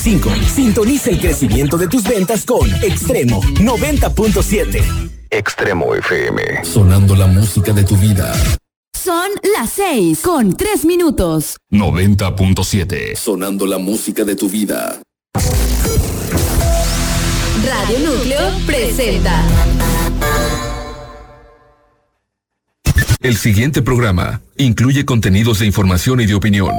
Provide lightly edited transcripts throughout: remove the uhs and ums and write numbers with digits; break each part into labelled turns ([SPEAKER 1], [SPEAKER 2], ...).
[SPEAKER 1] 5. Sintoniza el crecimiento de tus ventas con Extremo 90.7.
[SPEAKER 2] Extremo FM.
[SPEAKER 3] Sonando la música de tu vida.
[SPEAKER 4] Son las 6:03.
[SPEAKER 3] 90.7. Sonando la música de tu vida.
[SPEAKER 4] Radio Núcleo presenta.
[SPEAKER 3] El siguiente programa incluye contenidos de información y de opinión.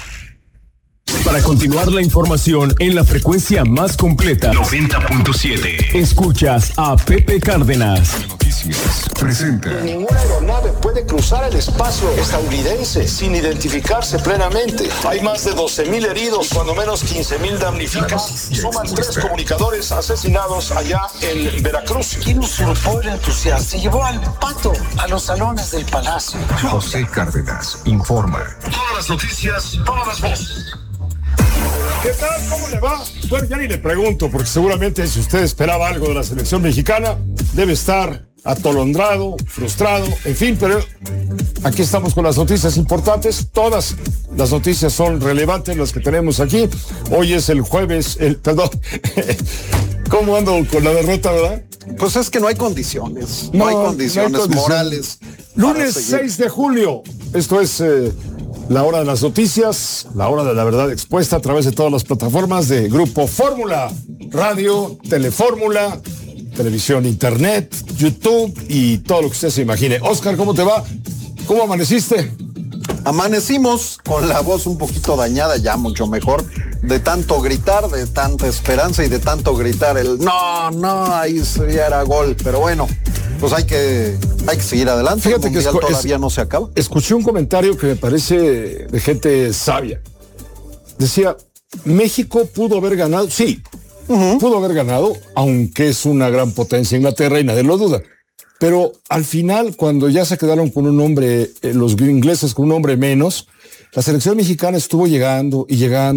[SPEAKER 1] Para continuar la información en la frecuencia más completa,
[SPEAKER 3] 90.7.
[SPEAKER 1] escuchas a Pepe Cárdenas.
[SPEAKER 3] Noticias presenta.
[SPEAKER 5] Ninguna aeronave puede cruzar el espacio estadounidense sin identificarse plenamente. Hay más de 12,000 heridos, cuando menos 15,000 damnificados. Suman 3 comunicadores asesinados allá en Veracruz.
[SPEAKER 6] ¿Quién usurpó el entusiasmo? Se llevó al pato a los salones del palacio.
[SPEAKER 3] José Cárdenas informa.
[SPEAKER 5] Todas las noticias, todas las voces. ¿Qué tal? ¿Cómo le va? Bueno, ya ni le pregunto, porque seguramente si usted esperaba algo de la selección mexicana, debe estar atolondrado, frustrado, en fin, pero aquí estamos con las noticias importantes. Todas las noticias son relevantes, las que tenemos aquí. Hoy es el jueves, perdón, ¿cómo ando con la derrota, verdad?
[SPEAKER 7] Pues es que no hay condiciones, no hay condiciones morales.
[SPEAKER 5] Lunes 6 de julio, esto es la hora de las noticias, la hora de la verdad expuesta a través de todas las plataformas de Grupo Fórmula, radio, Telefórmula, televisión, internet, YouTube y todo lo que usted se imagine. Oscar, ¿cómo te va? ¿Cómo amaneciste?
[SPEAKER 7] Amanecimos con la voz un poquito dañada, ya mucho mejor, de tanto gritar, de tanta esperanza y de tanto gritar el no, ahí ya era gol, pero bueno, pues hay que seguir adelante.
[SPEAKER 5] Fíjate
[SPEAKER 7] el mundial todavía no se acaba.
[SPEAKER 5] Escuché un comentario que me parece de gente sabia. Decía, México pudo haber ganado, sí, pudo haber ganado, aunque es una gran potencia Inglaterra y nadie lo duda. Pero al final, cuando ya se quedaron con un hombre, los ingleses con un hombre menos, la selección mexicana estuvo llegando,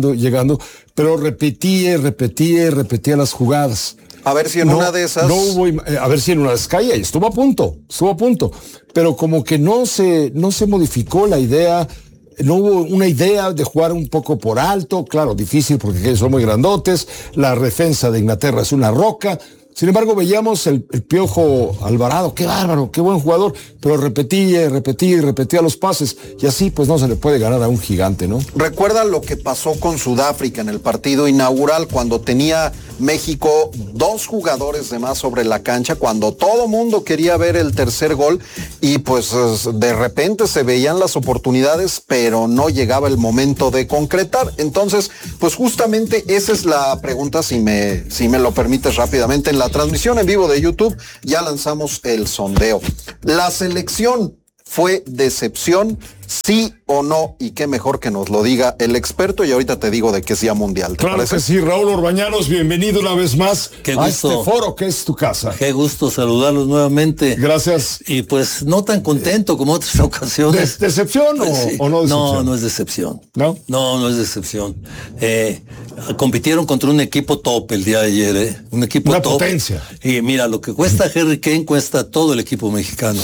[SPEAKER 5] pero repetía las jugadas.
[SPEAKER 7] A ver si en una de esas...
[SPEAKER 5] a ver si en una de esas caía, y estuvo a punto. Pero como que no se modificó la idea, no hubo una idea de jugar un poco por alto, claro, difícil porque son muy grandotes, la defensa de Inglaterra es una roca. Sin embargo, veíamos el Piojo Alvarado, qué bárbaro, qué buen jugador, pero repetía los pases, y así pues no se le puede ganar a un gigante, ¿no?
[SPEAKER 7] Recuerda lo que pasó con Sudáfrica en el partido inaugural, cuando tenía México 2 jugadores de más sobre la cancha, cuando todo mundo quería ver el tercer gol, y pues de repente se veían las oportunidades, pero no llegaba el momento de concretar. Entonces, pues justamente esa es la pregunta, si me lo permites rápidamente. En la transmisión en vivo de YouTube ya lanzamos el sondeo. ¿La selección fue decepción, sí o no? Y qué mejor que nos lo diga el experto, y ahorita te digo de qué es día mundial.
[SPEAKER 5] Claro que sí. Raúl Orbañanos, bienvenido una vez más a este foro que es tu casa.
[SPEAKER 8] Qué gusto saludarlos nuevamente.
[SPEAKER 5] Gracias.
[SPEAKER 8] Y pues no tan contento como otras ocasiones.
[SPEAKER 5] ¿Decepción o no decepción?
[SPEAKER 8] No, no es decepción.
[SPEAKER 5] ¿No?
[SPEAKER 8] No es decepción. Compitieron contra un equipo top el día de ayer, un equipo
[SPEAKER 5] una
[SPEAKER 8] top.
[SPEAKER 5] Potencia.
[SPEAKER 8] Y mira, lo que cuesta Harry Kane cuesta todo el equipo mexicano.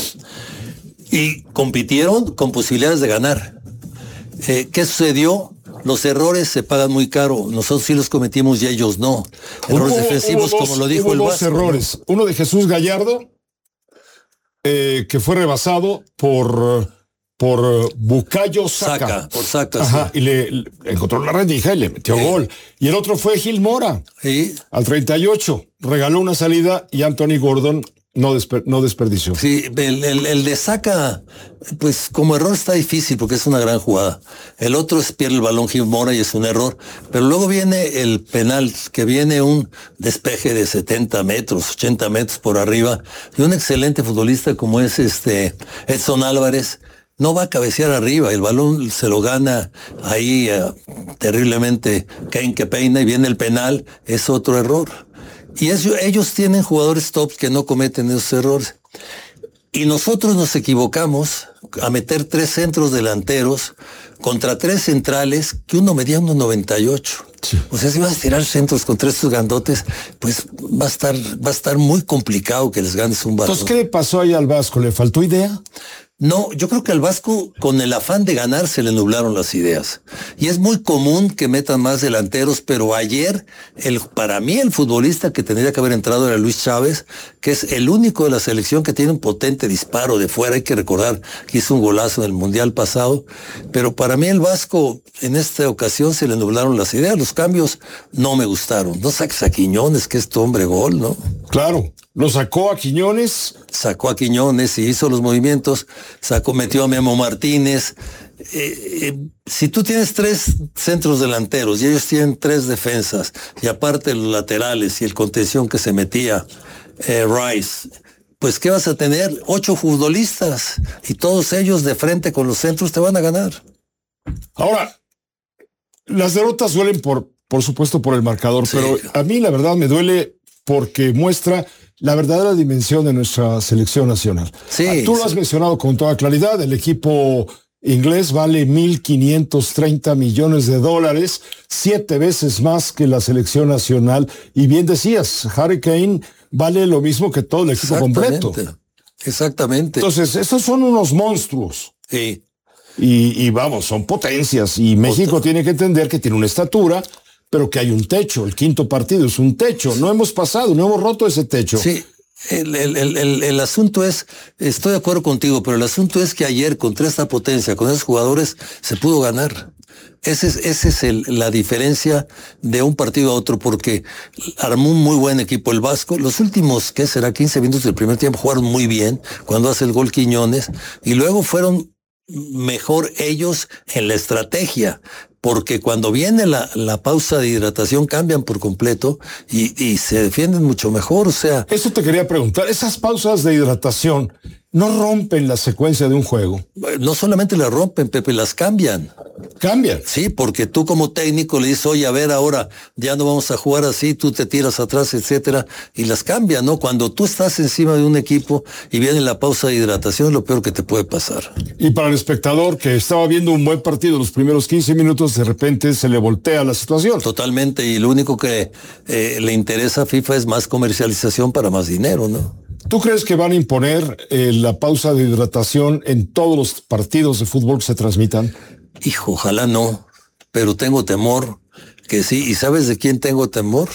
[SPEAKER 8] Y compitieron con posibilidades de ganar. ¿Qué sucedió? Los errores se pagan muy caro. Nosotros sí los cometimos y ellos no. Errores defensivos, como lo dijo el Vasco.
[SPEAKER 5] Hubo 2 errores. Uno de Jesús Gallardo, que fue rebasado por Bukayo Saka.
[SPEAKER 8] Por Saka,
[SPEAKER 5] ajá,
[SPEAKER 8] sí.
[SPEAKER 5] Y le encontró la rendija y le metió gol. Y el otro fue Gil Mora.
[SPEAKER 8] Sí.
[SPEAKER 5] Al 38. Regaló una salida y Anthony Gordon no desperdició.
[SPEAKER 8] Sí, el de Saka, pues como error está difícil porque es una gran jugada. El otro es pierde el balón Gil Mora y es un error. Pero luego viene el penal, que viene un despeje de 70 metros, 80 metros por arriba, y un excelente futbolista como es Edson Álvarez no va a cabecear arriba, el balón se lo gana ahí terriblemente Kane, que peina, y viene el penal, es otro error. Y ellos tienen jugadores tops que no cometen esos errores. Y nosotros nos equivocamos a meter 3 centros delanteros contra 3 centrales, que uno medía 1.98. Sí. O sea, si vas a tirar centros contra estos grandotes, pues va a estar muy complicado que les ganes un balón.
[SPEAKER 5] Entonces, ¿qué le pasó ahí al Vasco? ¿Le faltó idea?
[SPEAKER 8] No, yo creo que al Vasco, con el afán de ganar, se le nublaron las ideas. Y es muy común que metan más delanteros, pero ayer, para mí, el futbolista que tendría que haber entrado era Luis Chávez, que es el único de la selección que tiene un potente disparo de fuera. Hay que recordar que hizo un golazo en el Mundial pasado. Pero para mí, el Vasco, en esta ocasión, se le nublaron las ideas. Los cambios no me gustaron. No saques a Quiñones, que es tu hombre gol, ¿no?
[SPEAKER 5] Claro, lo sacó a Quiñones.
[SPEAKER 8] Sacó a Quiñones y hizo los movimientos. Metió a Memo Martínez. Si tú tienes 3 centros delanteros y ellos tienen 3 defensas, y aparte los laterales y el contención que se metía Rice, pues ¿qué vas a tener? 8 futbolistas y todos ellos de frente con los centros te van a ganar.
[SPEAKER 5] Ahora, las derrotas duelen por supuesto por el marcador, sí, pero a mí la verdad me duele porque muestra la verdadera dimensión de nuestra selección nacional. Sí, tú lo has mencionado con toda claridad, el equipo inglés vale $1,530 millones, 7 veces más que la selección nacional, y bien decías, Harry Kane vale lo mismo que todo el equipo completo.
[SPEAKER 8] Exactamente.
[SPEAKER 5] Entonces, estos son unos monstruos.
[SPEAKER 8] Sí.
[SPEAKER 5] Y vamos, son potencias, y México tiene que entender que tiene una estatura, pero que hay un techo. El 5º partido es un techo. No hemos roto ese techo.
[SPEAKER 8] Sí, el asunto es, estoy de acuerdo contigo, pero el asunto es que ayer, contra esta potencia, con esos jugadores, se pudo ganar. Esa es la diferencia de un partido a otro, porque armó un muy buen equipo el Vasco. Los últimos, 15 minutos del primer tiempo jugaron muy bien, cuando hace el gol Quiñones, y luego fueron mejor ellos en la estrategia, porque cuando viene la pausa de hidratación cambian por completo y se defienden mucho mejor. O sea,
[SPEAKER 5] eso te quería preguntar, esas pausas de hidratación no rompen la secuencia de un juego.
[SPEAKER 8] No solamente las rompen, Pepe, las cambian.
[SPEAKER 5] ¿Cambian?
[SPEAKER 8] Sí, porque tú como técnico le dices, oye, a ver, ahora ya no vamos a jugar así, tú te tiras atrás, etcétera, y las cambian, ¿no? Cuando tú estás encima de un equipo y viene la pausa de hidratación, es lo peor que te puede pasar.
[SPEAKER 5] Y para el espectador que estaba viendo un buen partido los primeros 15 minutos, de repente se le voltea la situación.
[SPEAKER 8] Totalmente, y lo único que le interesa a FIFA es más comercialización para más dinero, ¿no?
[SPEAKER 5] ¿Tú crees que van a imponer la pausa de hidratación en todos los partidos de fútbol que se transmitan?
[SPEAKER 8] Hijo, ojalá no, pero tengo temor que sí. ¿Y sabes de quién tengo temor?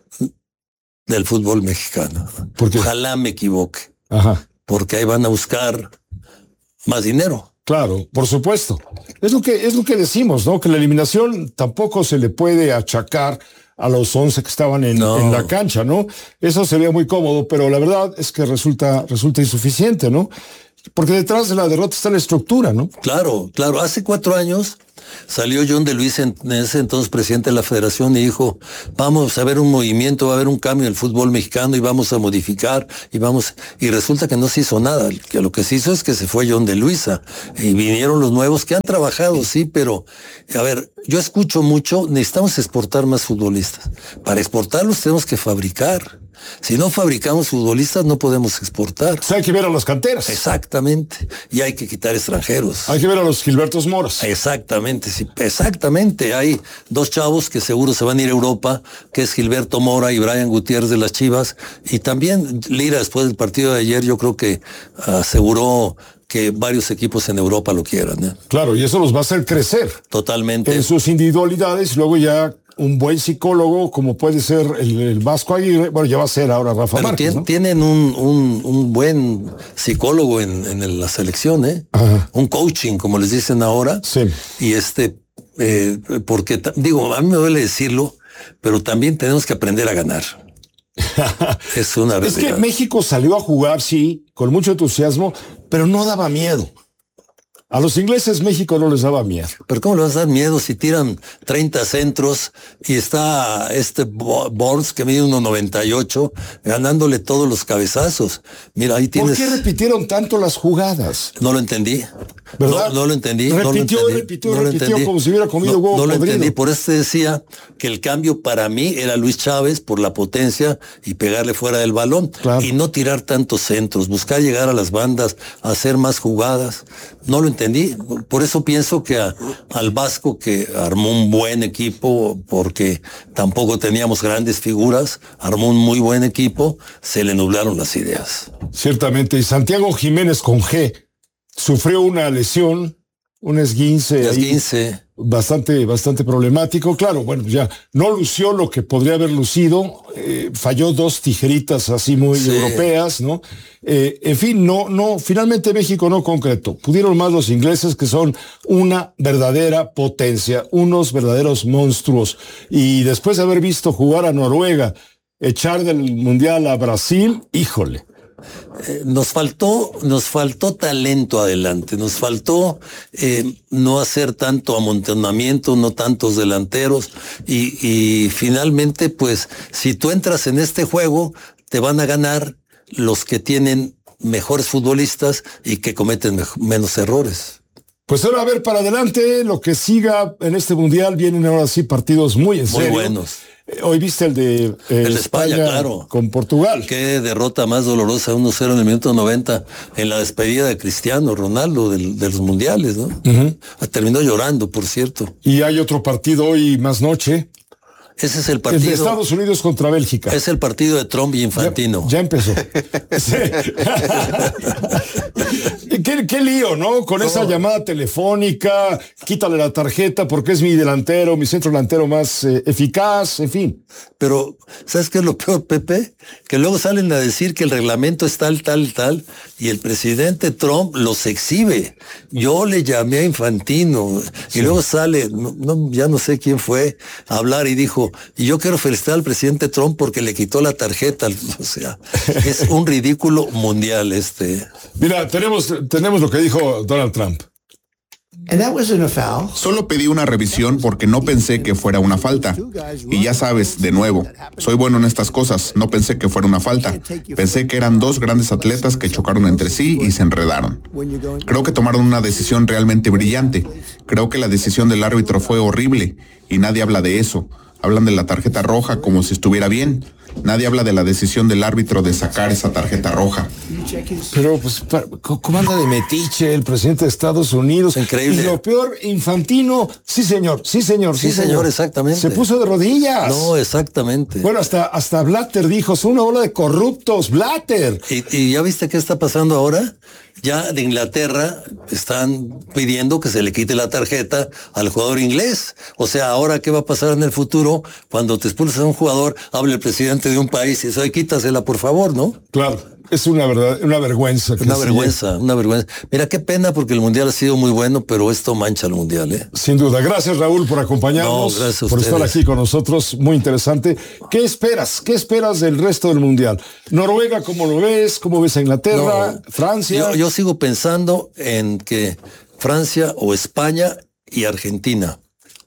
[SPEAKER 8] Del fútbol mexicano.
[SPEAKER 5] ¿Por qué?
[SPEAKER 8] Ojalá me equivoque.
[SPEAKER 5] Ajá.
[SPEAKER 8] Porque ahí van a buscar más dinero.
[SPEAKER 5] Claro, por supuesto. Es lo que decimos, ¿no? Que la eliminación tampoco se le puede achacar a los 11 que estaban en la cancha, ¿no? Eso sería muy cómodo, pero la verdad es que resulta insuficiente, ¿no? Porque detrás de la derrota está la estructura, ¿no?
[SPEAKER 8] Claro. Hace 4 años salió John de Luis, en ese entonces presidente de la federación, y dijo, vamos a ver un movimiento, va a haber un cambio en el fútbol mexicano y vamos a modificar, y resulta que no se hizo nada. Que lo que se hizo es que se fue John de Luisa y vinieron los nuevos que han trabajado, sí, pero a ver, yo escucho mucho, necesitamos exportar más futbolistas. Para exportarlos tenemos que fabricar. Si no fabricamos futbolistas, no podemos exportar.
[SPEAKER 5] O sea, hay que ver a las canteras.
[SPEAKER 8] Exactamente. Y hay que quitar extranjeros.
[SPEAKER 5] Hay que ver a los Gilbertos Moras.
[SPEAKER 8] Exactamente, sí. Exactamente. Hay 2 chavos que seguro se van a ir a Europa, que es Gilberto Mora y Brian Gutiérrez de las Chivas. Y también Lira, después del partido de ayer, yo creo que aseguró que varios equipos en Europa lo quieran, ¿eh?
[SPEAKER 5] Claro, y eso los va a hacer crecer.
[SPEAKER 8] Totalmente.
[SPEAKER 5] En sus individualidades, luego ya un buen psicólogo, como puede ser el Vasco Aguirre, bueno, ya va a ser ahora Rafa Márquez, ¿no?
[SPEAKER 8] Tienen un buen psicólogo en la selección, ¿eh?
[SPEAKER 5] Ajá.
[SPEAKER 8] Un coaching, como les dicen ahora.
[SPEAKER 5] Sí.
[SPEAKER 8] Y porque, digo, a mí me duele decirlo, pero también tenemos que aprender a ganar. Es una realidad.
[SPEAKER 5] Es que México salió a jugar, sí, con mucho entusiasmo, pero no daba miedo. A los ingleses México no les daba miedo.
[SPEAKER 8] Pero ¿cómo les vas a dar miedo si tiran 30 centros y está Burns que mide 1.98 ganándole todos los cabezazos? Mira, ahí tienes...
[SPEAKER 5] ¿Por qué repitieron tanto las jugadas?
[SPEAKER 8] No lo entendí.
[SPEAKER 5] ¿Verdad?
[SPEAKER 8] No lo entendí.
[SPEAKER 5] Repitió como si hubiera comido huevo
[SPEAKER 8] podrido. No lo entendí.
[SPEAKER 5] podrido.
[SPEAKER 8] Por eso te decía que el cambio para mí era Luis Chávez por la potencia y pegarle fuera del balón.
[SPEAKER 5] Claro.
[SPEAKER 8] Y no tirar tantos centros, buscar llegar a las bandas, hacer más jugadas. No lo entendí. Por eso pienso que al Vasco, que armó un buen equipo, porque tampoco teníamos grandes figuras, armó un muy buen equipo, se le nublaron las ideas.
[SPEAKER 5] Ciertamente. Y Santiago Jiménez con G. sufrió una lesión, un esguince. Bastante problemático. Claro, bueno, ya no lució lo que podría haber lucido, falló 2 tijeritas así muy europeas, ¿no? En fin, finalmente México no concretó. Pudieron más los ingleses, que son una verdadera potencia, unos verdaderos monstruos. Y después de haber visto jugar a Noruega, echar del Mundial a Brasil, híjole.
[SPEAKER 8] Nos faltó talento adelante, nos faltó no hacer tanto amontonamiento, no tantos delanteros y finalmente pues si tú entras en este juego te van a ganar los que tienen mejores futbolistas y que cometen menos errores.
[SPEAKER 5] Pues ahora a ver para adelante lo que siga en este mundial. Vienen ahora sí partidos muy en serio.
[SPEAKER 8] Muy buenos.
[SPEAKER 5] Hoy viste el de
[SPEAKER 8] España, claro,
[SPEAKER 5] con Portugal.
[SPEAKER 8] Qué derrota más dolorosa, 1-0 en el minuto 90 en la despedida de Cristiano Ronaldo de los mundiales, ¿no? Terminó llorando, por cierto.
[SPEAKER 5] Y hay otro partido hoy más noche.
[SPEAKER 8] Ese es el partido.
[SPEAKER 5] El de Estados Unidos contra Bélgica.
[SPEAKER 8] Es el partido de Trump y Infantino.
[SPEAKER 5] Ya empezó. ¿Qué lío, ¿no? Con esa llamada telefónica, quítale la tarjeta porque es mi delantero, mi centro delantero más eficaz, en fin.
[SPEAKER 8] Pero, ¿sabes qué es lo peor, Pepe? Que luego salen a decir que el reglamento es tal, y el presidente Trump los exhibe. Yo le llamé a Infantino, y luego sale, ya no sé quién fue, a hablar y dijo, y yo quiero felicitar al presidente Trump porque le quitó la tarjeta. O sea, es un ridículo mundial este.
[SPEAKER 5] Mira, tenemos lo que dijo Donald Trump.
[SPEAKER 9] Solo pedí una revisión porque no pensé que fuera una falta. Y ya sabes, de nuevo, soy bueno en estas cosas, no pensé que fuera una falta. Pensé que eran 2 grandes atletas que chocaron entre sí y se enredaron. Creo que tomaron una decisión realmente brillante. Creo que la decisión del árbitro fue horrible y nadie habla de eso. Hablan de la tarjeta roja como si estuviera bien. Nadie habla de la decisión del árbitro de sacar esa tarjeta roja.
[SPEAKER 5] Pero, pues, ¿cómo anda de metiche el presidente de Estados Unidos?
[SPEAKER 8] Increíble.
[SPEAKER 5] Y lo peor, Infantino, sí señor,
[SPEAKER 8] exactamente.
[SPEAKER 5] Se puso de rodillas.
[SPEAKER 8] No, exactamente.
[SPEAKER 5] Bueno, hasta Blatter dijo, son una ola de corruptos, Blatter.
[SPEAKER 8] ¿Y ya viste qué está pasando ahora? Ya de Inglaterra están pidiendo que se le quite la tarjeta al jugador inglés. O sea, ahora ¿qué va a pasar en el futuro? Cuando te expulsas a un jugador, habla el presidente de un país y dice, quítasela por favor, ¿no?
[SPEAKER 5] Claro. Es una vergüenza.
[SPEAKER 8] Una vergüenza. Mira, qué pena porque el Mundial ha sido muy bueno, pero esto mancha el Mundial, ¿eh?
[SPEAKER 5] Sin duda. Gracias, Raúl, por acompañarnos.
[SPEAKER 8] No, gracias a
[SPEAKER 5] por estar aquí con nosotros. Muy interesante. ¿Qué esperas? ¿Qué esperas del resto del Mundial? Noruega, ¿cómo lo ves? ¿Cómo ves a Inglaterra? ¿Francia?
[SPEAKER 8] Yo sigo pensando en que Francia o España y Argentina.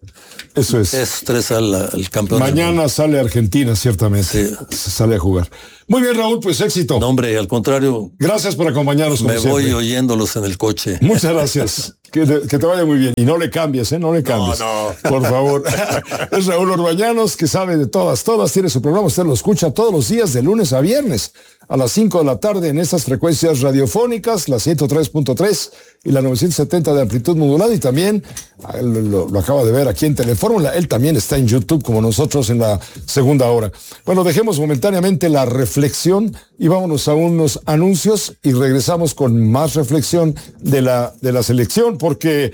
[SPEAKER 5] Eso es.
[SPEAKER 8] Esos 3 al campeón.
[SPEAKER 5] Mañana sale Argentina, ciertamente. Sí. Sale a jugar. Muy bien, Raúl, pues éxito.
[SPEAKER 8] No, hombre, al contrario.
[SPEAKER 5] Gracias por acompañarnos.
[SPEAKER 8] Me voy oyéndolos en el coche.
[SPEAKER 5] Muchas gracias. Que te vaya muy bien. Y no le cambies, No le cambies. No. Por favor. Es Raúl Orbañanos, que sabe de todas. Tiene su programa. Usted lo escucha todos los días, de lunes a viernes, a las 5 de la tarde, en estas frecuencias radiofónicas, la 103.3 y la 970 de amplitud modulada. Y también, lo acaba de ver aquí en Telefórmula. Él también está en YouTube, como nosotros, en la segunda hora. Bueno, dejemos momentáneamente la reflexión y vámonos a unos anuncios y regresamos con más reflexión de la selección, porque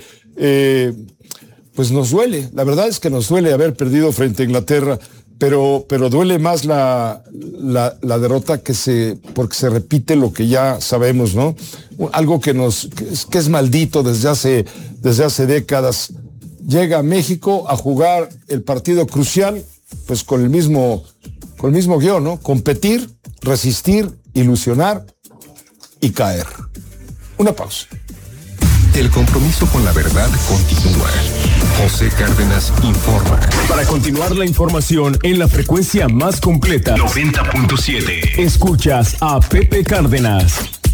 [SPEAKER 5] pues nos duele. La verdad es que nos duele haber perdido frente a Inglaterra, pero duele más la derrota porque se repite lo que ya sabemos, ¿no? Algo que es maldito desde hace décadas. Llega a México a jugar el partido crucial, pues con el mismo guión, ¿no? Competir, resistir, ilusionar y caer. Una pausa.
[SPEAKER 3] El compromiso con la verdad continúa. José Cárdenas informa.
[SPEAKER 1] Para continuar la información en la frecuencia más completa, 90.7. Escuchas a Pepe Cárdenas.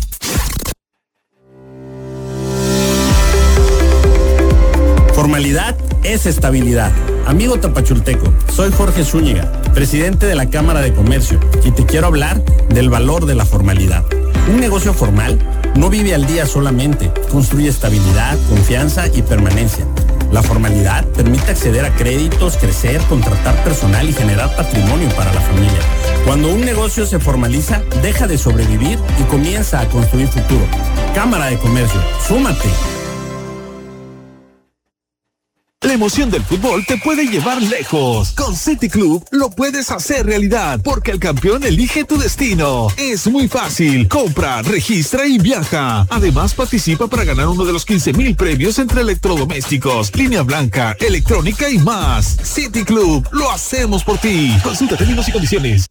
[SPEAKER 10] Formalidad es estabilidad. Amigo tapachulteco, soy Jorge Zúñiga, presidente de la Cámara de Comercio, y te quiero hablar del valor de la formalidad. Un negocio formal no vive al día solamente, construye estabilidad, confianza y permanencia. La formalidad permite acceder a créditos, crecer, contratar personal y generar patrimonio para la familia. Cuando un negocio se formaliza, deja de sobrevivir y comienza a construir futuro. Cámara de Comercio, súmate.
[SPEAKER 11] La emoción del fútbol te puede llevar lejos. Con City Club lo puedes hacer realidad porque el campeón elige tu destino. Es muy fácil. Compra, registra y viaja. Además participa para ganar uno de los 15,000 premios entre electrodomésticos, línea blanca, electrónica y más. City Club, lo hacemos por ti. Consulta términos y condiciones.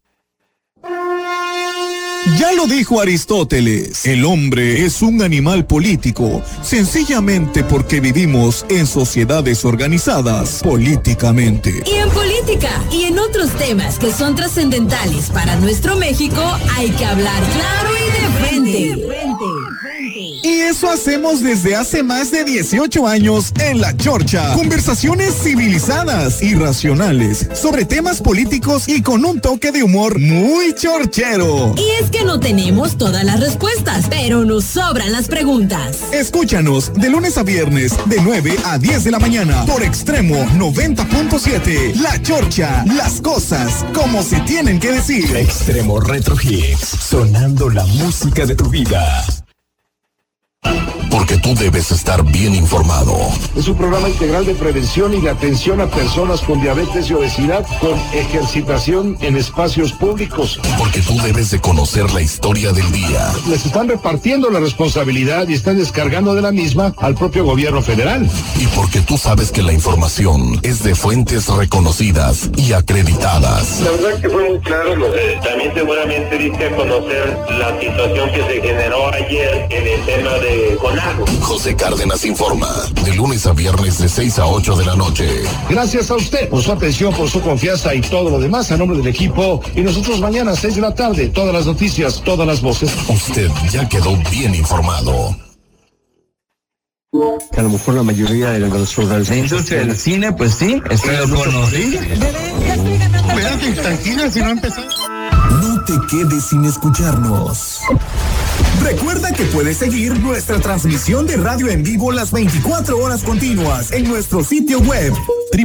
[SPEAKER 12] Ya lo dijo Aristóteles, el hombre es un animal político, sencillamente porque vivimos en sociedades organizadas políticamente.
[SPEAKER 4] Y en política y en otros temas que son trascendentales para nuestro México, hay que hablar claro y de frente.
[SPEAKER 12] Y eso hacemos desde hace más de 18 años en La Chorcha. Conversaciones civilizadas y racionales sobre temas políticos y con un toque de humor muy chorchero.
[SPEAKER 4] Y es que no tenemos todas las respuestas, pero nos sobran las preguntas.
[SPEAKER 12] Escúchanos de lunes a viernes de 9 a 10 de la mañana por Extremo 90.7. La Chorcha, las cosas como se tienen que decir.
[SPEAKER 1] Extremo Retro Hits, sonando la música de tu vida.
[SPEAKER 13] Porque tú debes estar bien informado.
[SPEAKER 14] Es un programa integral de prevención y de atención a personas con diabetes y obesidad con ejercitación en espacios públicos.
[SPEAKER 13] Porque tú debes de conocer la historia del día.
[SPEAKER 14] Les están repartiendo la responsabilidad y están descargando de la misma al propio gobierno federal.
[SPEAKER 13] Y porque tú sabes que la información es de fuentes reconocidas y acreditadas.
[SPEAKER 15] La verdad que fue muy claro. También seguramente diste a conocer la situación que se generó ayer en el tema de CONAGO.
[SPEAKER 13] José Cárdenas informa, de lunes a viernes de 6 a 8 de la noche.
[SPEAKER 14] Gracias a usted por su atención, por su confianza y todo lo demás a nombre del equipo. Y nosotros mañana a 6 de la tarde, todas las noticias, todas las voces.
[SPEAKER 13] Usted ya quedó bien informado.
[SPEAKER 16] A lo mejor la mayoría de los industria del cine, pues sí, estoy de acuerdo.
[SPEAKER 17] Espérate, tranquila, si no empezamos.
[SPEAKER 1] No te quedes sin escucharnos. Recuerda que puedes seguir nuestra transmisión de radio en vivo las 24 horas continuas en nuestro sitio web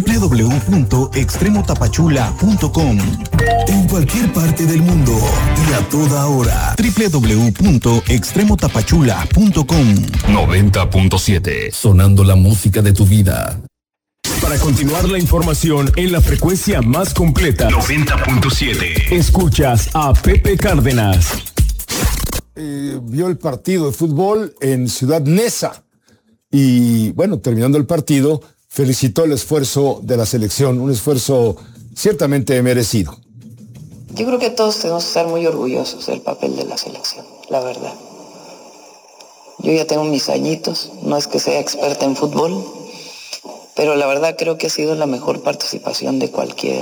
[SPEAKER 1] www.extremotapachula.com, en cualquier parte del mundo y a toda hora. www.extremotapachula.com.
[SPEAKER 3] 90.7, sonando la música de tu vida.
[SPEAKER 1] Para continuar la información en la frecuencia más completa, 90.7, escuchas a Pepe Cárdenas.
[SPEAKER 5] Vio el partido de fútbol en Ciudad Neza y, bueno, terminando el partido, felicitó el esfuerzo de la selección, un esfuerzo ciertamente merecido.
[SPEAKER 18] Yo creo que todos tenemos que estar muy orgullosos del papel de la selección, la verdad. Yo ya tengo mis añitos, no es que sea experta en fútbol, pero la verdad creo que ha sido la mejor participación de cualquier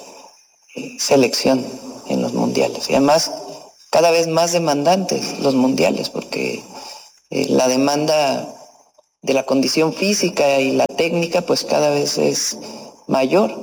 [SPEAKER 18] selección en los mundiales. Y además, cada vez más demandantes los mundiales, porque la demanda de la condición física y la técnica pues cada vez es mayor.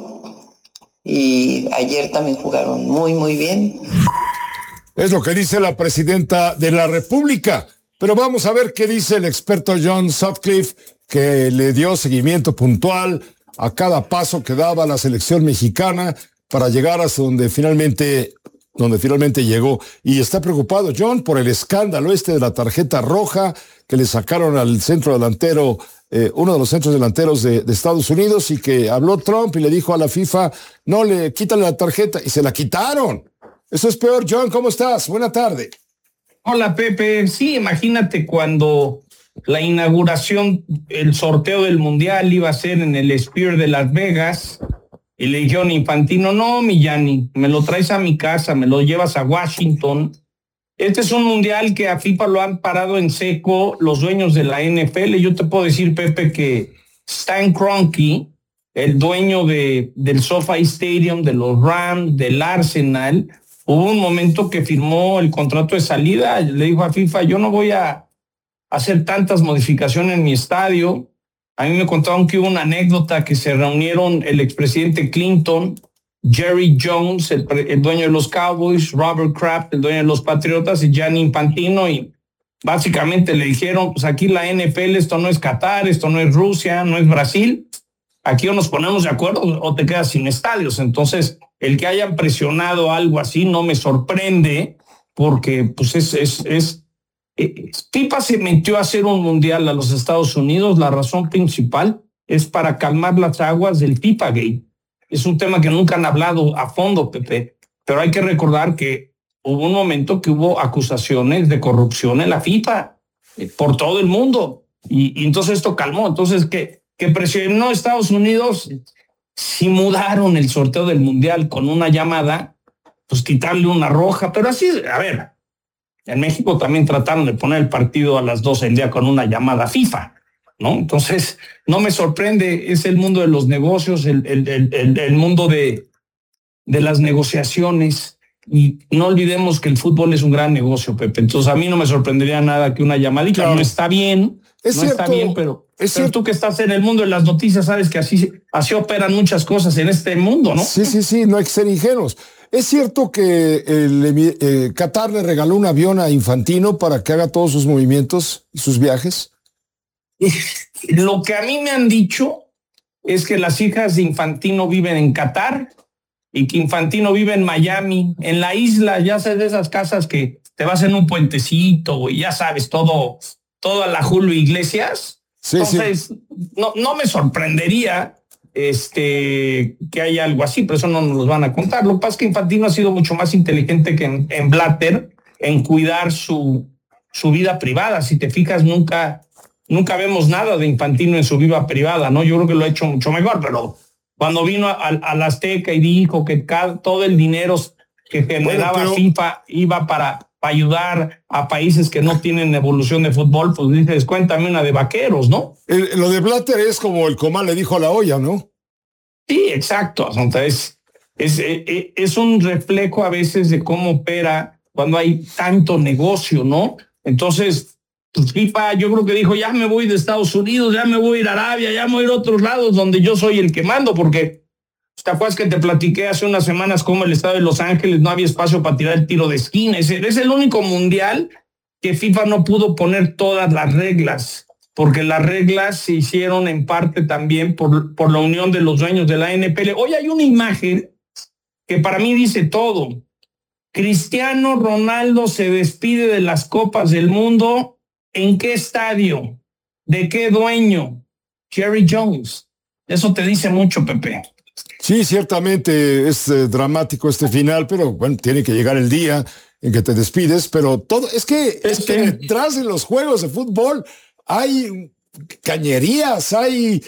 [SPEAKER 18] Y ayer también jugaron muy, muy bien.
[SPEAKER 5] Es lo que dice la presidenta de la República. Pero vamos a ver qué dice el experto John Sutcliffe, que le dio seguimiento puntual a cada paso que daba la selección mexicana para llegar hasta donde finalmente llegó. Y está preocupado John por el escándalo de la tarjeta roja que le sacaron al centro delantero, uno de los centros delanteros de Estados Unidos, y que habló Trump y le dijo a la FIFA, no, quítale la tarjeta, y se la quitaron. Eso es peor. John, ¿cómo estás? Buena tarde.
[SPEAKER 19] Hola, Pepe. Sí, imagínate cuando la inauguración, el sorteo del Mundial iba a ser en el Sphere de Las Vegas, y le dijeron a Infantino, no, mi Gianni, me lo traes a mi casa, me lo llevas a Washington. Este es un Mundial que a FIFA lo han parado en seco los dueños de la NFL. Yo te puedo decir, Pepe, que Stan Kroenke, el dueño del SoFi Stadium, de los Rams, del Arsenal, hubo un momento que firmó el contrato de salida, le dijo a FIFA, yo no voy a hacer tantas modificaciones en mi estadio. A mí me contaron que hubo una anécdota que se reunieron el expresidente Clinton, Jerry Jones, el dueño de los Cowboys, Robert Kraft, el dueño de los Patriotas, y Gianni Infantino, y básicamente le dijeron, pues aquí la NFL, esto no es Qatar, esto no es Rusia, no es Brasil, aquí o nos ponemos de acuerdo o te quedas sin estadios. Entonces, el que hayan presionado algo así no me sorprende, porque pues FIFA se metió a hacer un mundial a los Estados Unidos. La razón principal es para calmar las aguas del FIFA Gate. Es un tema que nunca han hablado a fondo, Pepe, pero hay que recordar que hubo un momento que hubo acusaciones de corrupción en la FIFA por todo el mundo, y entonces esto calmó. Entonces que presionó a Estados Unidos, si mudaron el sorteo del mundial con una llamada, pues quitarle una roja. Pero así, a ver, en México también trataron de poner el partido a las 12 del día con una llamada FIFA, ¿no? Entonces, no me sorprende, es el mundo de los negocios, el mundo de las negociaciones, y no olvidemos que el fútbol es un gran negocio, Pepe. Entonces, a mí no me sorprendería nada que una llamadita, claro. No está bien, está bien, pero tú que estás en el mundo de las noticias sabes que así operan muchas cosas en este mundo, ¿no?
[SPEAKER 5] Sí, no hay que ser ingenuos. ¿Es cierto que Qatar le regaló un avión a Infantino para que haga todos sus movimientos y sus viajes?
[SPEAKER 19] Lo que a mí me han dicho es que las hijas de Infantino viven en Qatar y que Infantino vive en Miami, en la isla, ya sabes, de esas casas que te vas en un puentecito y ya sabes, toda la Julio Iglesias. Sí, entonces, no me sorprendería que haya algo así, pero eso no nos lo van a contar. Lo que pasa es que Infantino ha sido mucho más inteligente que en Blatter en cuidar su vida privada. Si te fijas, nunca vemos nada de Infantino en su vida privada, ¿no? Yo creo que lo ha hecho mucho mejor, pero cuando vino a la Azteca y dijo que todo el dinero que generaba FIFA iba para ayudar a países que no tienen evolución de fútbol, pues dices, cuéntame una de vaqueros, ¿no?
[SPEAKER 5] Lo de Blatter es como el Comal le dijo a la olla, ¿no?
[SPEAKER 19] Sí, exacto. Entonces, es un reflejo a veces de cómo opera cuando hay tanto negocio, ¿no? Entonces, pues FIFA, yo creo que dijo, ya me voy de Estados Unidos, ya me voy a ir a Arabia, ya me voy a ir a otros lados donde yo soy el que mando, porque ¿te acuerdas que te platiqué hace unas semanas cómo el estado de Los Ángeles no había espacio para tirar el tiro de esquina? Es el único mundial que FIFA no pudo poner todas las reglas, porque las reglas se hicieron en parte también por la unión de los dueños de la NFL. Hoy hay una imagen que para mí dice todo. Cristiano Ronaldo se despide de las Copas del Mundo. ¿En qué estadio? ¿De qué dueño? Jerry Jones. Eso te dice mucho, Pepe.
[SPEAKER 5] Sí, ciertamente es dramático este final, pero bueno, tiene que llegar el día en que te despides, pero todo, es que detrás de los juegos de fútbol hay cañerías, hay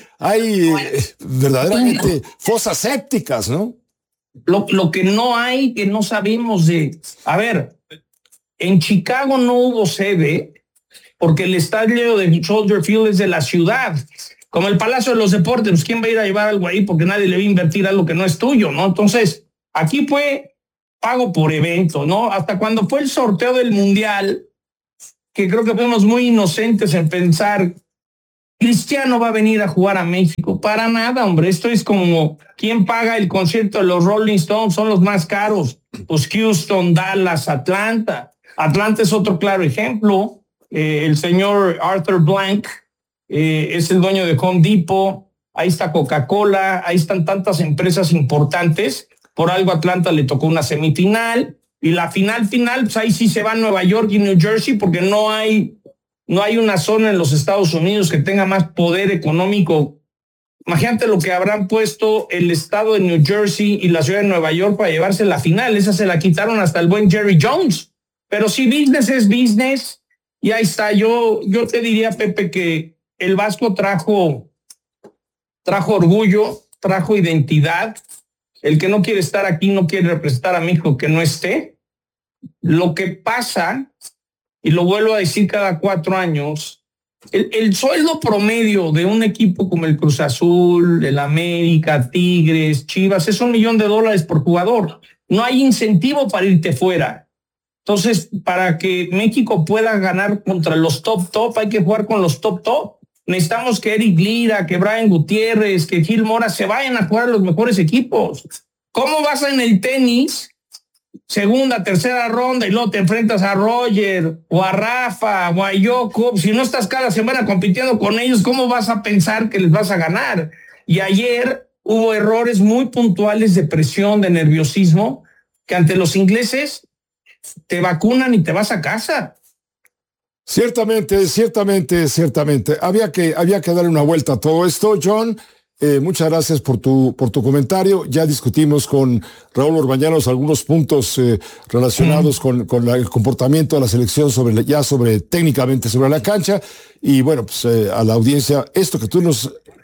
[SPEAKER 5] verdaderamente fosas sépticas, ¿no?
[SPEAKER 19] Lo que no hay, que no sabemos de... A ver, en Chicago no hubo sede porque el estadio de Soldier Field es de la ciudad, como el Palacio de los Deportes. Pues ¿quién va a ir a llevar algo ahí? Porque nadie le va a invertir algo que no es tuyo, ¿no? Entonces, aquí fue pago por evento, ¿no? Hasta cuando fue el sorteo del Mundial, que creo que fuimos muy inocentes en pensar, Cristiano va a venir a jugar a México. Para nada, hombre. Esto es como, ¿quién paga el concierto de los Rolling Stones? Son los más caros. Pues Houston, Dallas, Atlanta. Atlanta es otro claro ejemplo. El señor Arthur Blank es el dueño de Home Depot, ahí está Coca-Cola, ahí están tantas empresas importantes. Por algo Atlanta le tocó una semifinal, y la final, pues ahí sí se va a Nueva York y New Jersey, porque no hay una zona en los Estados Unidos que tenga más poder económico. Imagínate lo que habrán puesto el estado de New Jersey y la ciudad de Nueva York para llevarse la final. Esa se la quitaron hasta el buen Jerry Jones. Pero sí, business es business. Y ahí está, yo te diría, Pepe, que el Vasco trajo orgullo, trajo identidad. El que no quiere estar aquí no quiere representar a México que no esté. Lo que pasa, y lo vuelvo a decir cada 4 años, el sueldo promedio de un equipo como el Cruz Azul, el América, Tigres, Chivas, es $1 millón por jugador. No hay incentivo para irte fuera. Entonces, para que México pueda ganar contra los top, hay que jugar con los top. Necesitamos que Eric Lira, que Brian Gutiérrez, que Gil Mora se vayan a jugar a los mejores equipos. ¿Cómo vas en el tenis? Segunda, tercera ronda, y luego te enfrentas a Roger, o a Rafa, o a Jakob. Si no estás cada semana compitiendo con ellos, ¿cómo vas a pensar que les vas a ganar? Y ayer hubo errores muy puntuales de presión, de nerviosismo, que ante los ingleses te vacunan y te vas a casa.
[SPEAKER 5] Ciertamente. Había que darle una vuelta a todo esto, John. Muchas gracias por tu comentario. Ya discutimos con Raúl Orbañanos algunos puntos relacionados con el comportamiento de la selección técnicamente sobre la cancha. Y bueno, pues a la audiencia, esto que tú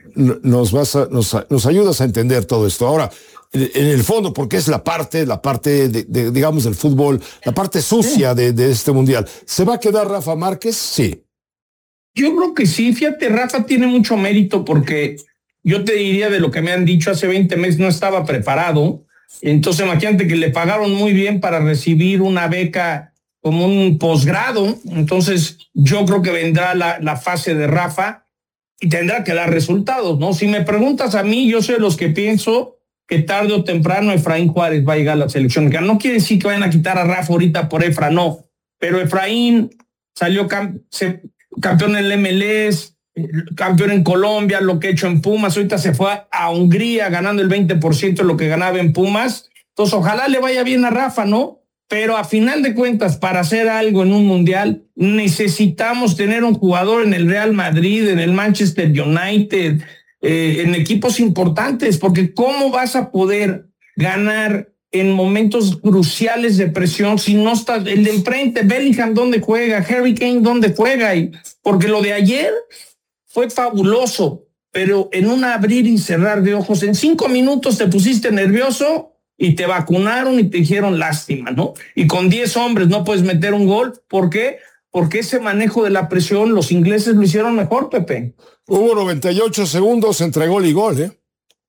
[SPEAKER 5] nos ayudas a entender todo esto. Ahora, en el fondo, porque es la parte de digamos, del fútbol, la parte sucia de este mundial. ¿Se va a quedar Rafa Márquez? Sí.
[SPEAKER 19] Yo creo que sí. Fíjate, Rafa tiene mucho mérito porque yo te diría de lo que me han dicho hace 20 meses, no estaba preparado. Entonces, imagínate que le pagaron muy bien para recibir una beca como un posgrado. Entonces, yo creo que vendrá la fase de Rafa y tendrá que dar resultados, ¿no? Si me preguntas a mí, yo soy de los que pienso que tarde o temprano Efraín Juárez va a llegar a la selección. No quiere decir que vayan a quitar a Rafa ahorita por Efra, no. Pero Efraín salió campeón en el MLS, campeón en Colombia, lo que ha hecho en Pumas. Ahorita se fue a Hungría ganando el 20% de lo que ganaba en Pumas. Entonces, ojalá le vaya bien a Rafa, ¿no? Pero a final de cuentas, para hacer algo en un mundial, necesitamos tener un jugador en el Real Madrid, en el Manchester United, en equipos importantes, porque ¿cómo vas a poder ganar en momentos cruciales de presión si no estás el de enfrente? Bellingham, ¿dónde juega? Harry Kane, ¿dónde juega? Porque lo de ayer fue fabuloso, pero en un abrir y cerrar de ojos, en 5 minutos te pusiste nervioso y te vacunaron y te dijeron lástima, ¿no? Y con 10 hombres no puedes meter un gol. ¿Por qué? Porque ese manejo de la presión los ingleses lo hicieron mejor, Pepe.
[SPEAKER 5] Hubo 98 segundos entre gol y gol, ¿eh?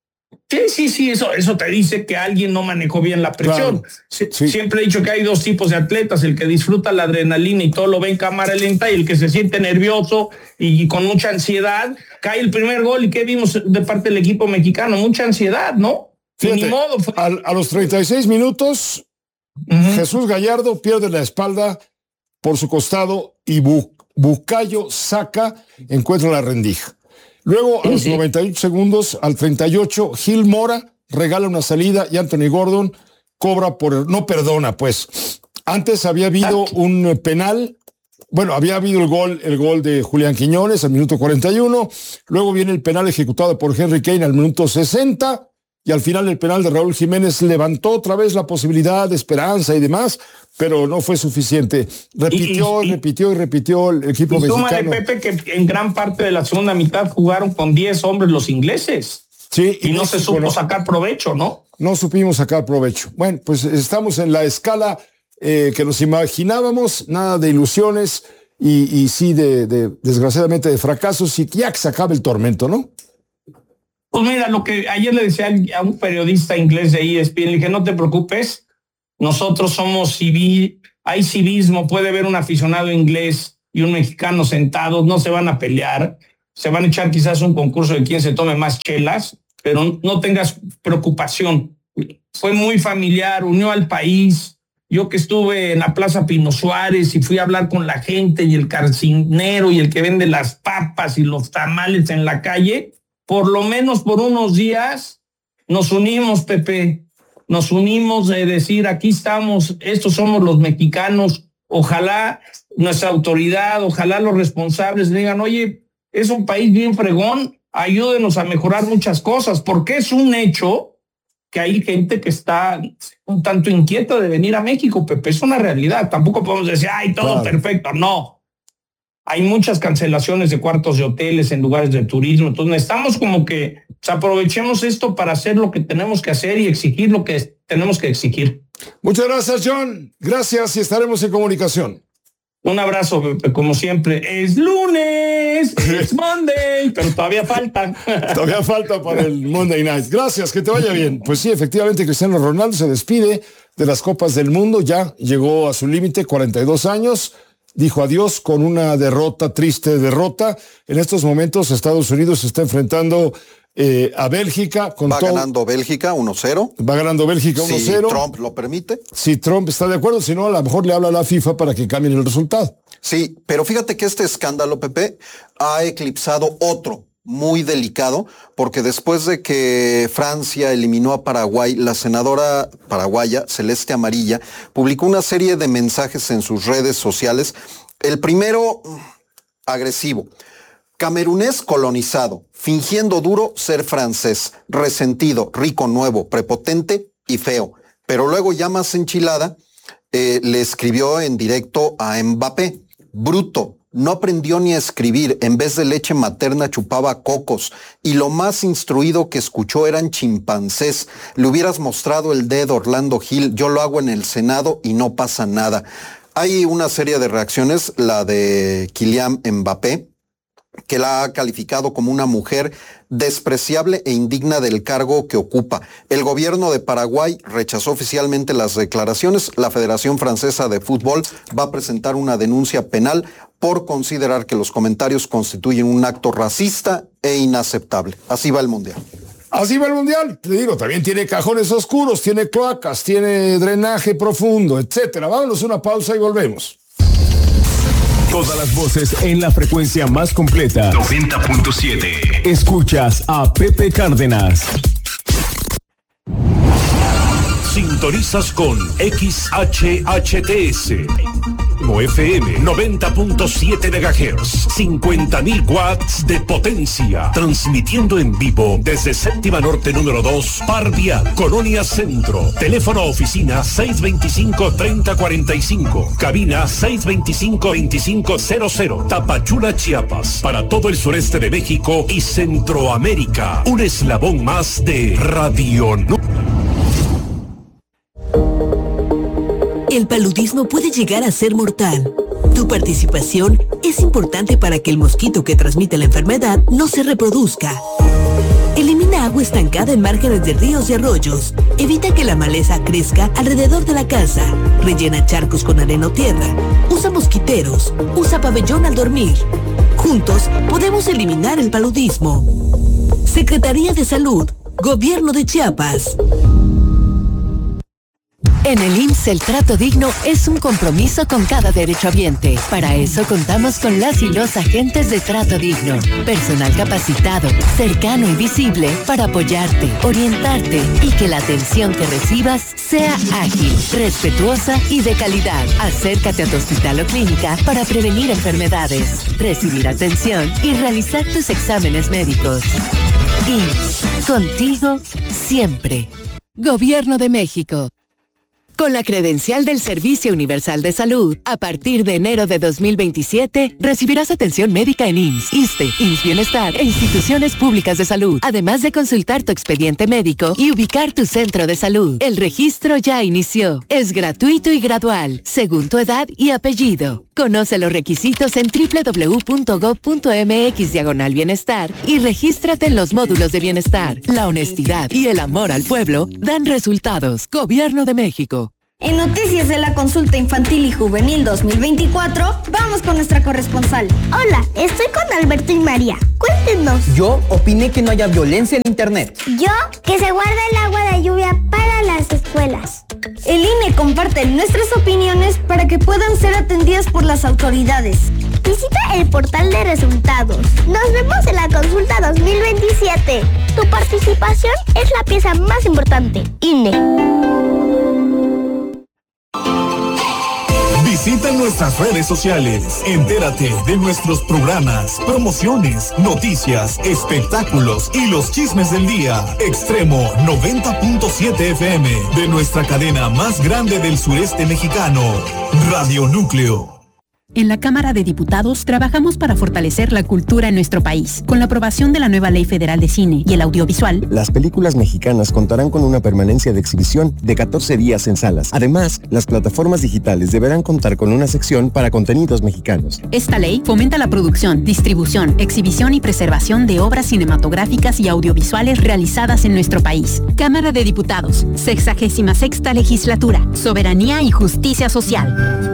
[SPEAKER 19] Sí, eso te dice que alguien no manejó bien la presión. Claro, sí. Siempre he dicho que hay 2 tipos de atletas, el que disfruta la adrenalina y todo lo ve en cámara lenta, y el que se siente nervioso y con mucha ansiedad. Cae el primer gol y ¿qué vimos de parte del equipo mexicano? Mucha ansiedad, ¿no?
[SPEAKER 5] Fíjate, ni modo. A los 36 minutos, Jesús Gallardo pierde la espalda por su costado y Bucayo saca, encuentra la rendija. Luego, a los 98 segundos, al 38, Gil Mora regala una salida y Anthony Gordon cobra no perdona, pues. Antes había habido un penal. Bueno, había habido el gol de Julián Quiñones al minuto 41. Luego viene el penal ejecutado por Harry Kane al minuto 60. Y al final el penal de Raúl Jiménez levantó otra vez la posibilidad de esperanza y demás, pero no fue suficiente. Repitió el equipo mexicano.
[SPEAKER 19] Súmale, Pepe, que en gran parte de la segunda mitad jugaron con 10 hombres los ingleses.
[SPEAKER 5] Sí.
[SPEAKER 19] Y no se supo sacar provecho, ¿no?
[SPEAKER 5] No supimos sacar provecho. Bueno, pues estamos en la escala que nos imaginábamos, nada de ilusiones y sí desgraciadamente de fracasos, y ya que se acabe el tormento, ¿no?
[SPEAKER 19] Pues mira, lo que ayer le decía a un periodista inglés de ESPN, le dije, no te preocupes, nosotros somos hay civismo, puede haber un aficionado inglés y un mexicano sentados, no se van a pelear, se van a echar quizás un concurso de quién se tome más chelas, pero no tengas preocupación. Fue muy familiar, unió al país. Yo que estuve en la Plaza Pino Suárez y fui a hablar con la gente y el carcinero y el que vende las papas y los tamales en la calle, por lo menos por unos días nos unimos, Pepe, nos unimos de decir, aquí estamos, estos somos los mexicanos. Ojalá nuestra autoridad, ojalá los responsables digan, oye, es un país bien fregón, ayúdenos a mejorar muchas cosas, porque es un hecho que hay gente que está un tanto inquieta de venir a México, Pepe, es una realidad. Tampoco podemos decir, ay, todo perfecto, no. Hay muchas cancelaciones de cuartos de hoteles en lugares de turismo. Entonces necesitamos como que aprovechemos esto para hacer lo que tenemos que hacer y exigir lo que tenemos que exigir.
[SPEAKER 5] Muchas gracias, John. Gracias y estaremos en comunicación.
[SPEAKER 19] Un abrazo, Pepe, como siempre. Es lunes, es Monday, pero todavía falta.
[SPEAKER 5] Todavía falta para el Monday Night. Gracias, que te vaya bien. Pues sí, efectivamente, Cristiano Ronaldo se despide de las Copas del Mundo. Ya llegó a su límite, 42 años. Dijo adiós con una triste derrota. En estos momentos Estados Unidos se está enfrentando a Bélgica.
[SPEAKER 7] Ganando Bélgica 1-0.
[SPEAKER 5] Va ganando Bélgica 1-0.
[SPEAKER 7] Si Trump lo permite.
[SPEAKER 5] Si Trump está de acuerdo, si no, a lo mejor le habla a la FIFA para que cambien el resultado.
[SPEAKER 7] Sí, pero fíjate que este escándalo, Pepe, ha eclipsado otro muy delicado, porque después de que Francia eliminó a Paraguay, la senadora paraguaya Celeste Amarilla publicó una serie de mensajes en sus redes sociales. El primero, agresivo. Camerunés colonizado, fingiendo duro ser francés, resentido, rico, nuevo, prepotente y feo. Pero luego, ya más enchilada, le escribió en directo a Mbappé: bruto, no aprendió ni a escribir, en vez de leche materna chupaba cocos, y lo más instruido que escuchó eran chimpancés. Le hubieras mostrado el dedo, Orlando Gil, yo lo hago en el Senado y no pasa nada. Hay una serie de reacciones, la de Kylian Mbappé, que la ha calificado como una mujer despreciable e indigna del cargo que ocupa. El gobierno de Paraguay rechazó oficialmente las declaraciones. La Federación Francesa de Fútbol va a presentar una denuncia penal por considerar que los comentarios constituyen un acto racista e inaceptable. Así va el Mundial.
[SPEAKER 5] Así va el Mundial. Te digo, también tiene cajones oscuros, tiene cloacas, tiene drenaje profundo, etcétera. Vámonos a una pausa y volvemos.
[SPEAKER 1] Todas las voces en la frecuencia más completa.
[SPEAKER 2] 90.7.
[SPEAKER 1] Escuchas a Pepe Cárdenas.
[SPEAKER 17] Sintonizas con XHHTS. FM 90.7 MHz, 50.000 watts de potencia, transmitiendo en vivo desde Séptima Norte número 2, Par Vial, Colonia Centro. Teléfono oficina 625-3045, cabina 625-2500, Tapachula, Chiapas, para todo el sureste de México y Centroamérica. Un eslabón más de Radio
[SPEAKER 20] El paludismo puede llegar a ser mortal. Tu participación es importante para que el mosquito que transmite la enfermedad no se reproduzca. Elimina agua estancada en márgenes de ríos y arroyos. Evita que la maleza crezca alrededor de la casa. Rellena charcos con arena o tierra. Usa mosquiteros. Usa pabellón al dormir. Juntos podemos eliminar el paludismo. Secretaría de Salud, Gobierno de Chiapas.
[SPEAKER 21] En el IMSS el trato digno es un compromiso con cada derechohabiente. Para eso contamos con las y los agentes de trato digno. Personal capacitado, cercano y visible para apoyarte, orientarte y que la atención que recibas sea ágil, respetuosa y de calidad. Acércate a tu hospital o clínica para prevenir enfermedades, recibir atención y realizar tus exámenes médicos. IMSS, contigo siempre. Gobierno de México. Con la credencial del Servicio Universal de Salud, a partir de enero de 2027, recibirás atención médica en IMSS, ISSSTE, IMSS Bienestar e instituciones públicas de salud, además de consultar tu expediente médico y ubicar tu centro de salud. El registro ya inició. Es gratuito y gradual, según tu edad y apellido. Conoce los requisitos en www.gov.mx/bienestar y regístrate en los módulos de bienestar. La honestidad y el amor al pueblo dan resultados. Gobierno de México.
[SPEAKER 22] En Noticias de la Consulta Infantil y Juvenil 2024, vamos con nuestra corresponsal.
[SPEAKER 23] Hola, estoy con Alberto y María. Cuéntenos.
[SPEAKER 24] Yo opiné que no haya violencia en Internet.
[SPEAKER 23] Yo, que se guarda el agua de lluvia para las escuelas.
[SPEAKER 22] El INE comparte nuestras opiniones para que puedan ser atendidas por las autoridades.
[SPEAKER 23] Visita el portal de resultados. Nos vemos en la consulta 2027. Tu participación es la pieza más importante. INE.
[SPEAKER 1] Visita nuestras redes sociales. Entérate de nuestros programas, promociones, noticias, espectáculos y los chismes del día. Extremo 90.7 FM de nuestra cadena más grande del sureste mexicano, Radio Núcleo.
[SPEAKER 25] En la Cámara de Diputados trabajamos para fortalecer la cultura en nuestro país. Con la aprobación de la nueva Ley Federal de Cine y el Audiovisual,
[SPEAKER 26] las películas mexicanas contarán con una permanencia de exhibición de 14 días en salas. Además, las plataformas digitales deberán contar con una sección para contenidos mexicanos.
[SPEAKER 25] Esta ley fomenta la producción, distribución, exhibición y preservación de obras cinematográficas y audiovisuales realizadas en nuestro país. Cámara de Diputados, 66ª Legislatura, Soberanía y Justicia Social.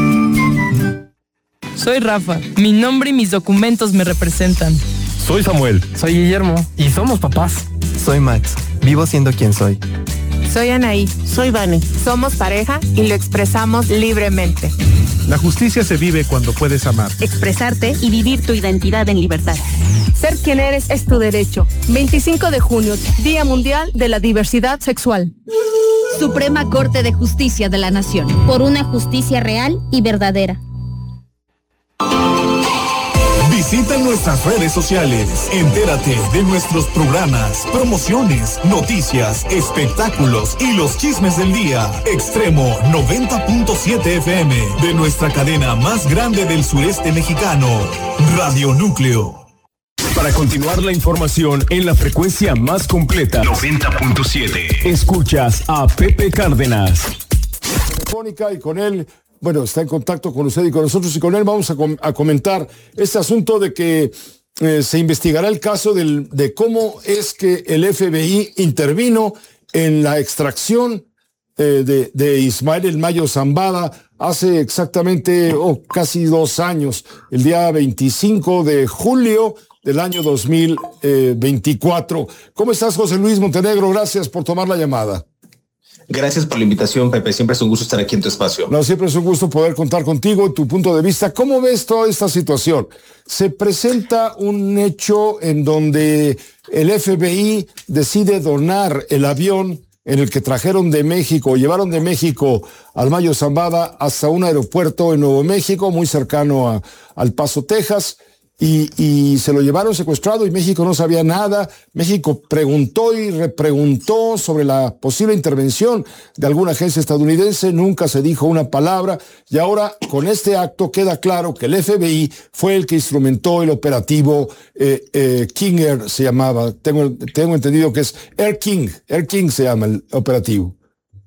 [SPEAKER 27] Soy Rafa. Mi nombre y mis documentos me representan.
[SPEAKER 28] Soy Samuel.
[SPEAKER 29] Soy Guillermo.
[SPEAKER 28] Y somos papás.
[SPEAKER 29] Soy Max. Vivo siendo quien soy.
[SPEAKER 30] Soy Anaí.
[SPEAKER 31] Soy Vane.
[SPEAKER 30] Somos pareja y lo expresamos libremente.
[SPEAKER 28] La justicia se vive cuando puedes amar,
[SPEAKER 25] expresarte y vivir tu identidad en libertad.
[SPEAKER 30] Ser quien eres es tu derecho. 25 de junio, Día Mundial de la Diversidad Sexual.
[SPEAKER 22] Suprema Corte de Justicia de la Nación. Por una justicia real y verdadera.
[SPEAKER 1] Visita nuestras redes sociales. Entérate de nuestros programas, promociones, noticias, espectáculos y los chismes del día. Extremo 90.7 FM de nuestra cadena más grande del sureste mexicano, Radio Núcleo.
[SPEAKER 17] Para continuar la información en la frecuencia más completa,
[SPEAKER 2] 90.7.
[SPEAKER 17] Escuchas a Pepe Cárdenas.
[SPEAKER 5] Telefónica y con él, bueno, está en contacto con usted y con nosotros, y con él vamos a comentar este asunto de que se investigará el caso de cómo es que el FBI intervino en la extracción de Ismael El Mayo Zambada hace exactamente casi 2 años, el día 25 de julio del año 2024. ¿Cómo estás, José Luis Montenegro? Gracias por tomar la llamada.
[SPEAKER 4] Gracias por la invitación, Pepe. Siempre es un gusto estar aquí en tu espacio.
[SPEAKER 5] No, siempre es un gusto poder contar contigo, tu punto de vista. ¿Cómo ves toda esta situación? Se presenta un hecho en donde el FBI decide donar el avión en el que trajeron de México, llevaron de México al Mayo Zambada hasta un aeropuerto en Nuevo México, muy cercano a El Paso, Texas. Y se lo llevaron secuestrado y México no sabía nada. México preguntó y repreguntó sobre la posible intervención de alguna agencia estadounidense, nunca se dijo una palabra, y ahora con este acto queda claro que el FBI fue el que instrumentó el operativo King Air, se llamaba, tengo entendido que es Air King se llama el operativo.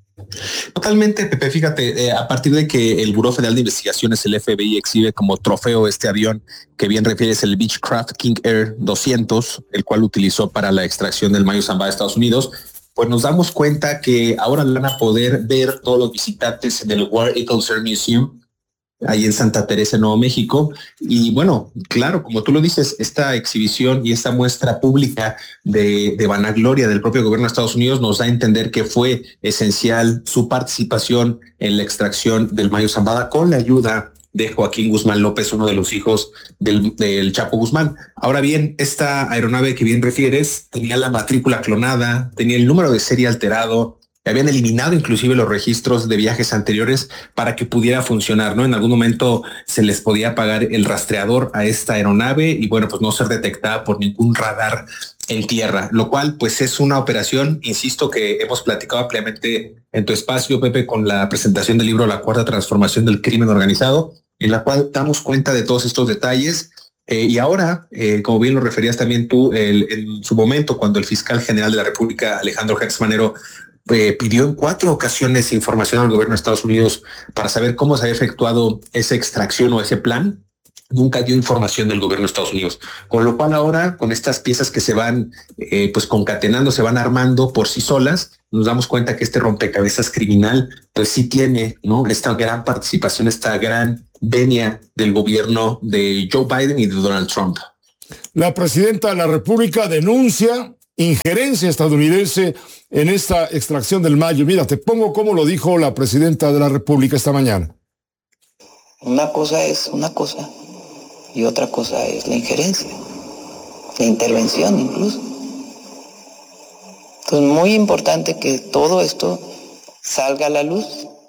[SPEAKER 4] Totalmente, Pepe. Fíjate, a partir de que el Buró Federal de Investigaciones, el FBI, exhibe como trofeo este avión que bien refieres, el Beechcraft King Air 200, el cual utilizó para la extracción del Mayo Zambada de Estados Unidos, pues nos damos cuenta que ahora van a poder ver todos los visitantes en el War Eagles Air Museum, ahí en Santa Teresa, Nuevo México. Y bueno, claro, como tú lo dices, esta exhibición y esta muestra pública de vanagloria del propio gobierno de Estados Unidos nos da a entender que fue esencial su participación en la extracción del Mayo Zambada con la ayuda de Joaquín Guzmán López, uno de los hijos del Chapo Guzmán. Ahora bien, esta aeronave que bien refieres tenía la matrícula clonada, tenía el número de serie alterado, habían eliminado inclusive los registros de viajes anteriores para que pudiera funcionar, ¿no? En algún momento se les podía apagar el rastreador a esta aeronave y bueno, pues no ser detectada por ningún radar en tierra, lo cual pues es una operación, insisto, que hemos platicado ampliamente en tu espacio, Pepe, con la presentación del libro La Cuarta Transformación del Crimen Organizado, en la cual damos cuenta de todos estos detalles. Y ahora, como bien lo referías también tú, en su momento, cuando el fiscal general de la República, Alejandro Gertz Manero, pidió en 4 ocasiones información al gobierno de Estados Unidos para saber cómo se había efectuado esa extracción o ese plan, nunca dio información del gobierno de Estados Unidos. Con lo cual ahora, con estas piezas que se van pues concatenando, se van armando por sí solas, nos damos cuenta que este rompecabezas criminal pues sí tiene, ¿no?, esta gran participación, esta gran venia del gobierno de Joe Biden y de Donald Trump.
[SPEAKER 5] La presidenta de la República denuncia injerencia estadounidense en esta extracción del Mayo. Mira, te pongo cómo lo dijo la presidenta de la República esta mañana.
[SPEAKER 18] Una cosa es una cosa y otra cosa es la injerencia, la intervención incluso. Entonces, muy importante que todo esto salga a la luz.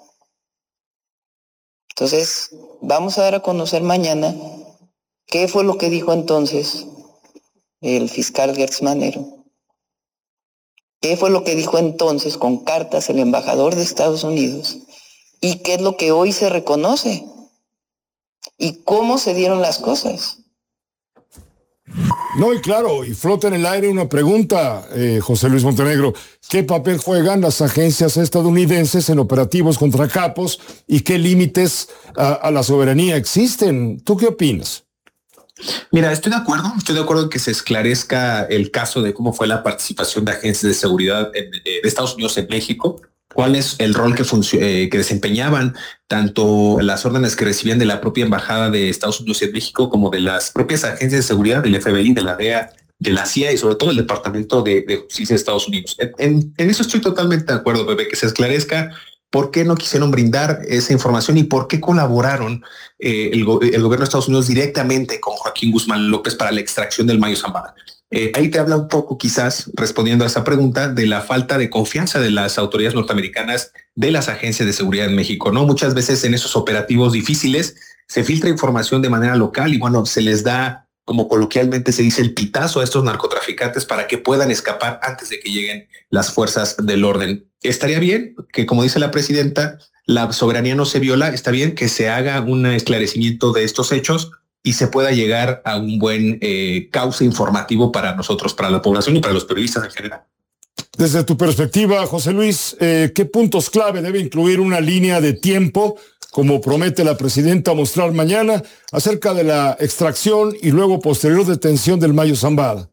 [SPEAKER 18] Entonces, vamos a dar a conocer mañana qué fue lo que dijo entonces el fiscal Gertz Manero. ¿Qué fue lo que dijo entonces con cartas el embajador de Estados Unidos? ¿Y qué es lo que hoy se reconoce? ¿Y cómo se dieron las cosas?
[SPEAKER 5] No, y claro, y flota en el aire una pregunta, José Luis Montenegro. ¿Qué papel juegan las agencias estadounidenses en operativos contra capos y qué límites a la soberanía existen? ¿Tú qué opinas?
[SPEAKER 4] Mira, estoy de acuerdo en que se esclarezca el caso de cómo fue la participación de agencias de seguridad de Estados Unidos en México, cuál es el rol que desempeñaban tanto las órdenes que recibían de la propia embajada de Estados Unidos en México como de las propias agencias de seguridad del FBI, de la DEA, de la CIA y sobre todo el Departamento de Justicia de Estados Unidos. En eso estoy totalmente de acuerdo, Pepe, que se esclarezca ¿Por qué no quisieron brindar esa información y por qué colaboraron el gobierno de Estados Unidos directamente con Joaquín Guzmán López para la extracción del Mayo Zambada? Ahí te habla un poco, quizás, respondiendo a esa pregunta, de la falta de confianza de las autoridades norteamericanas, de las agencias de seguridad en México, ¿no? Muchas veces en esos operativos difíciles se filtra información de manera local y bueno, se les da, como coloquialmente se dice, el pitazo a estos narcotraficantes para que puedan escapar antes de que lleguen las fuerzas del orden. Estaría bien que, como dice la presidenta, la soberanía no se viola, está bien que se haga un esclarecimiento de estos hechos y se pueda llegar a un buen cauce informativo para nosotros, para la población y para los periodistas en general.
[SPEAKER 5] Desde tu perspectiva, José Luis, ¿qué puntos clave debe incluir una línea de tiempo, como promete la presidenta mostrar mañana, acerca de la extracción y luego posterior detención del Mayo Zambada?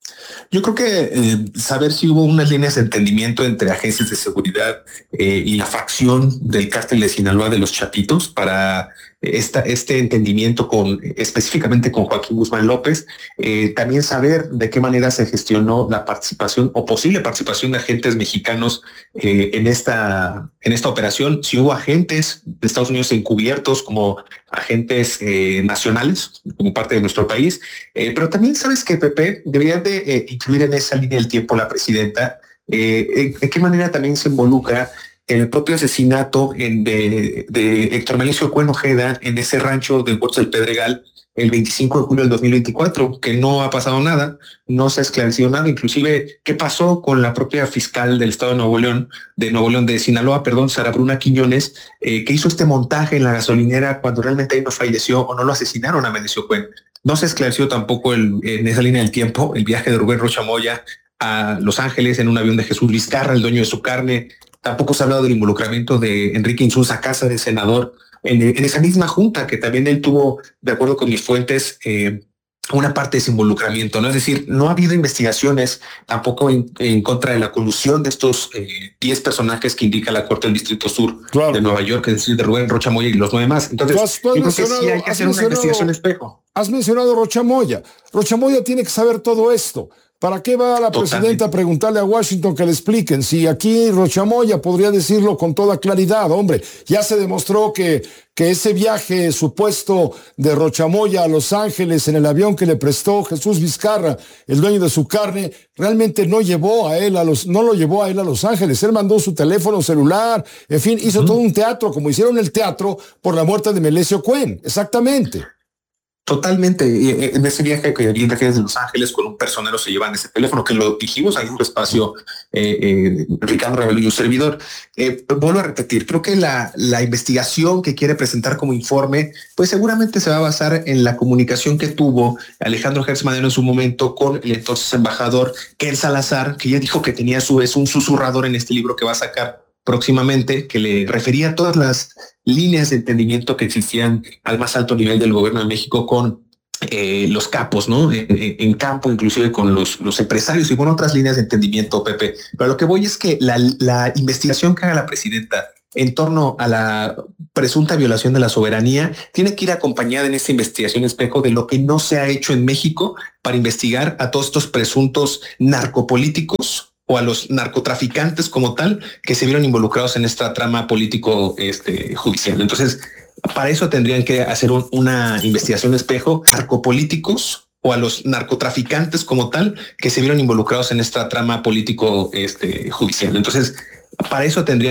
[SPEAKER 4] Yo creo que saber si hubo unas líneas de entendimiento entre agencias de seguridad y la facción del cártel de Sinaloa de los Chapitos para este entendimiento específicamente con Joaquín Guzmán López. También saber de qué manera se gestionó la participación o posible participación de agentes mexicanos en esta operación. Si hubo agentes de Estados Unidos encubiertos como agentes nacionales como parte de nuestro país, pero también sabes que, Pepe, deberían de incluir en esa línea del tiempo la presidenta de qué manera también se involucra el propio asesinato de Héctor Melicio Cuen Ojeda en ese rancho de Huertos del Pedregal el 25 de julio del 2024, que no ha pasado nada, no se ha esclarecido nada, inclusive qué pasó con la propia fiscal del estado de Nuevo León, de Sinaloa, Sara Bruna Quiñones, que hizo este montaje en la gasolinera cuando realmente ahí no falleció o no lo asesinaron a Melicio Cuen. No se esclareció tampoco en esa línea del tiempo el viaje de Rubén Rocha Moya a Los Ángeles en un avión de Jesús Vizcarra, el dueño de su carne. Tampoco se ha hablado del involucramiento de Enrique Insunza Casa, de senador, en esa misma junta, que también él tuvo, de acuerdo con mis fuentes, una parte de ese involucramiento, ¿no? Es decir, no ha habido investigaciones tampoco en contra de la colusión de estos 10 personajes que indica la Corte del Distrito Sur de Nueva York, es decir, de Rubén Rocha Moya y los 9 más. Entonces, yo creo que sí hay que hacer una investigación espejo.
[SPEAKER 5] Has mencionado Rocha Moya. Rocha Moya tiene que saber todo esto. ¿Para qué va la presidenta a preguntarle a Washington que le expliquen? Si aquí Rocha Moya podría decirlo con toda claridad, hombre, ya se demostró que ese viaje supuesto de Rocha Moya a Los Ángeles en el avión que le prestó Jesús Vizcarra, el dueño de su carne, realmente no lo llevó a él a Los Ángeles. Él mandó su teléfono celular, en fin, hizo todo un teatro, como hicieron el teatro por la muerte de Melicio Cuen. Exactamente.
[SPEAKER 4] Totalmente. En ese viaje que viene desde Los Ángeles con un personero se llevan ese teléfono que lo dijimos ahí en tu espacio, Ricardo Rebelo y un servidor. Vuelvo a repetir, creo que la investigación que quiere presentar como informe, pues seguramente se va a basar en la comunicación que tuvo Alejandro Gertz Manero en su momento con el entonces embajador Ken Salazar, que ya dijo que es un susurrador en este libro que va a sacar próximamente, que le refería a todas las líneas de entendimiento que existían al más alto nivel del gobierno de México con los capos, ¿no? En campo, inclusive con los empresarios y con otras líneas de entendimiento, Pepe. Pero lo que voy es que la investigación que haga la presidenta en torno a la presunta violación de la soberanía tiene que ir acompañada en esta investigación espejo de lo que no se ha hecho en México para investigar a todos estos presuntos narcopolíticos o a los narcotraficantes como tal que se vieron involucrados en esta trama político judicial. Entonces, para eso tendrían que hacer una investigación espejo, narcopolíticos o a los narcotraficantes como tal que se vieron involucrados en esta trama político judicial. Entonces, para eso tendrían